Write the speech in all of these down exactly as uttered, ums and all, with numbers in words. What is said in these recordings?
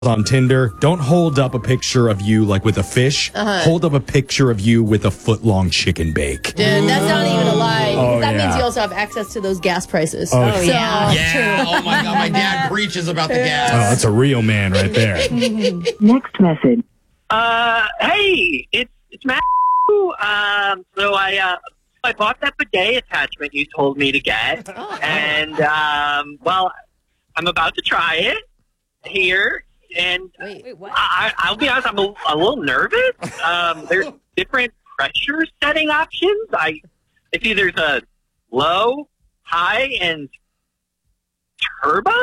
on Tinder, don't hold up a picture of you like with a fish. Uh-huh. Hold up a picture of you with a foot-long chicken bake. Dude, that's not even a lie. Oh, that yeah. means you also have access to those gas prices. Oh, so, yeah. Yeah. Oh, my God. My dad preaches about the gas. Oh, that's a real man right there. Next message. Uh, hey, it's it's Matt. Um, so I uh, I bought that bidet attachment you told me to get, Oh. and um, well, I'm about to try it here, and Wait, wait, what? I, I'll be honest, I'm a, a little nervous. Um, there's different pressure setting options. I I see there's a low, high, and turbo.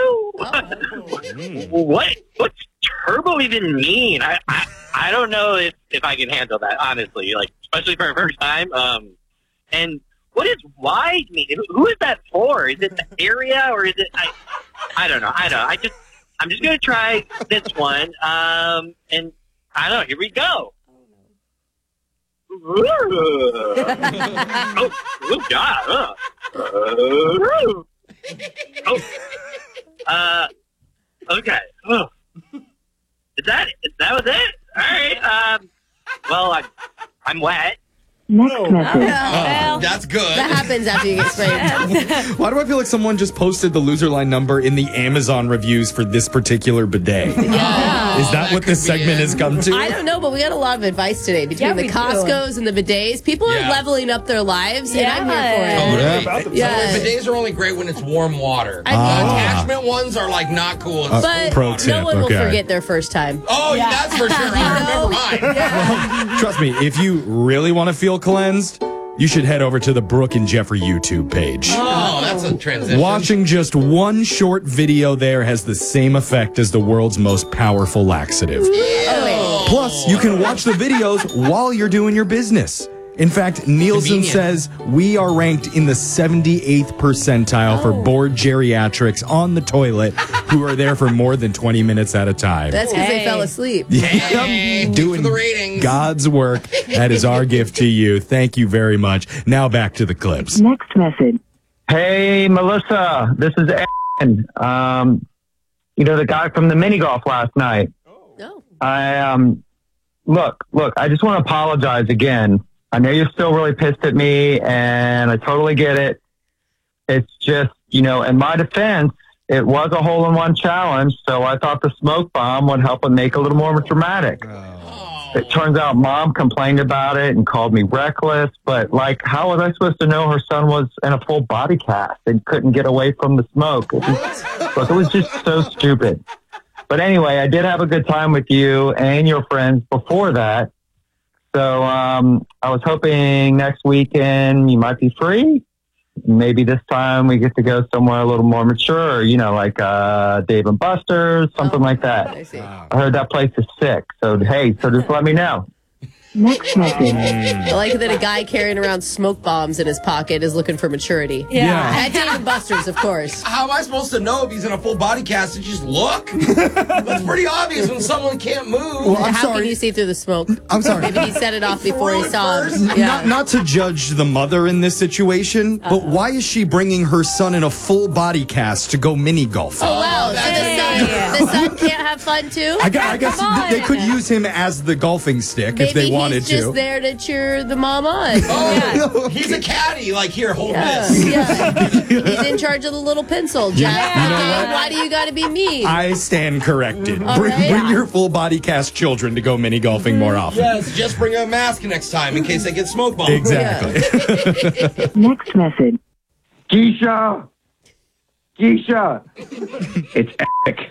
what what's turbo even mean? I, I I don't know if, if I can handle that, honestly. Like, especially for a first time. Um, and what does wide mean? Who is that for? Is it the area or is it? I I don't know. I don't. I just I'm just gonna try this one. Um, and I don't know. Here we go. oh, oh God. Uh. Uh, oh. Uh, okay. Oh. Is that that was it? All right. Um. Well, I'm I'm wet. Next message. Oh, that's good. That happens after you get sprayed. Why do I feel like someone just posted the loser line number in the Amazon reviews for this particular bidet? Yeah. Is that that what this could be segment it. has come to? I don't know, but we got a lot of advice today between Yeah, the we do. Costco's and the bidets. People Yeah. are leveling up their lives, and I'm here for it. Totally. Yeah. So bidets are only great when it's warm water. I mean- The attachment ones are like not cool. Uh, But Pro no tip, one will okay. forget their first time. oh, yeah. That's for sure. I remember mine. Trust me, if you really want to feel cleansed, you should head over to the Brooke and Jeffrey YouTube page. Oh, that's a transition. Watching just one short video there has the same effect as the world's most powerful laxative. Oh, Plus, you can watch the videos while you're doing your business. In fact, Nielsen Convenient. says we are ranked in the seventy-eighth percentile for bored geriatrics on the toilet who are there for more than twenty minutes at a time. that's because they Hey. fell asleep. Hey, thanks Doing for the ratings. God's work. That is our gift to you. Thank you very much. Now back to the clips. Next message. Hey, Melissa, this is Aaron. Um, you know, the guy from the mini golf last night. No. I, um, look, look, I just want to apologize again. I know you're still really pissed at me and I totally get it. It's just, you know, in my defense, it was a hole in one challenge. So I thought the smoke bomb would help it make it a little more dramatic. It turns out mom complained about it and called me reckless, but like, how was I supposed to know her son was in a full body cast and couldn't get away from the smoke? It was, look, it was just so stupid. But anyway, I did have a good time with you and your friends before that. So um, I was hoping next weekend you might be free. Maybe this time we get to go somewhere a little more mature, you know, like uh, Dave and Buster's, something Oh, like that. I see. I heard that place is sick. So, hey, so just let me know. Next message. I like that a guy carrying around smoke bombs in his pocket is looking for maturity. Yeah. At Dave and Buster's, of course. How am I supposed to know if he's in a full body cast and just look? That's pretty obvious when someone can't move. Well, I'm How sorry. can you see through the smoke? I'm sorry. Maybe he set it off before he Threw it saw first. him. Yeah. Not, not to judge the mother in this situation, but why is she bringing her son in a full body cast to go mini golfing? Oh, wow. So the Hey. son, the son can't have fun, too? I, gu- I guess Come on. they could use him as the golfing stick Maybe if they wanted he's just to. there to cheer the mom on. Oh, he's a caddy. Like, here, hold Yeah, this. yeah. He's in charge of the little pencil, Jack. You know Okay, what? why do you got to be mean? I stand corrected. All Bring, right. bring your full body cast children to go mini golfing more often. Yes, just bring a mask next time in case they get smoke bombed. Exactly. Next message. Keisha, Keisha, it's Eric.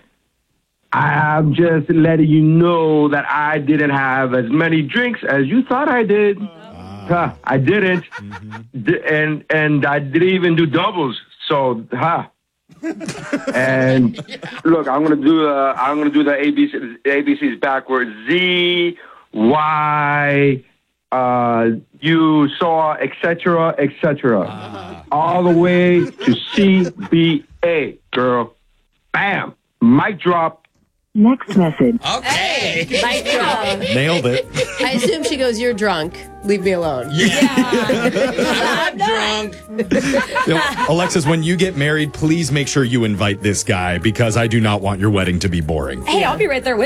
I'm just letting you know that I didn't have as many drinks as you thought I did. Huh, I didn't, D- and and I didn't even do doubles. So, huh. And look, I'm gonna do the I'm gonna do the A B C A B Cs backwards. Z Y. Uh, you saw, et cetera, et cetera, all the way to C B A, girl. Bam, mic drop. Next message. Okay. Mic drop. Nailed it. I assume she goes, you're drunk. leave me alone. I'm drunk. You know, Alexis, when you get married, please make sure you invite this guy because I do not want your wedding to be boring. Hey, I'll be right there with